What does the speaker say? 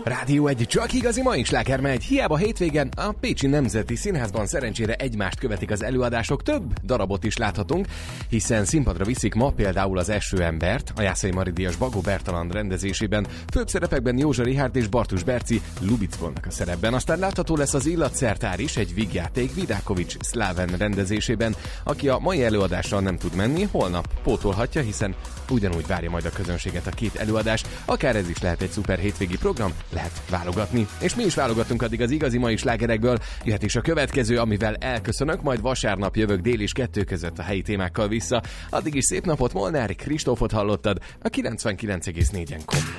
Rádió egy csak igazi mai sláger megy. Hiába hétvégen a Pécsi Nemzeti Színházban szerencsére egymást követik az előadások, több darabot is láthatunk, hiszen színpadra viszik ma például az Eső embert, a Jászai Mari-díjas Bagó Bertalan rendezésében, főbb szerepekben Józsa Richárd és Bartus Berci Lubickolnak a szerepben. Aztán látható lesz az Illatszertár is, egy vígjáték Vidákovics Szláven rendezésében. Aki a mai előadással nem tud menni, holnap pótolhatja, hiszen ugyanúgy várja majd a közönséget a két előadás. Akár ez is lehet egy szuper hétvégi program, lehet válogatni. És mi is válogatunk addig az igazi mai slágerekből. Jöhet is a következő, amivel elköszönök, majd vasárnap jövök dél és 2 között a helyi témákkal vissza. Addig is szép napot, Molnár Kristófot hallottad a 99,4-en.